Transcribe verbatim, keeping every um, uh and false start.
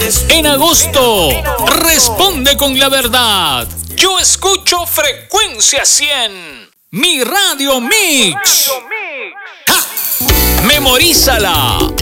En agosto, responde con la verdad. Yo escucho Frecuencia cien, mi Radio Mix. ¡Ja! Memorízala.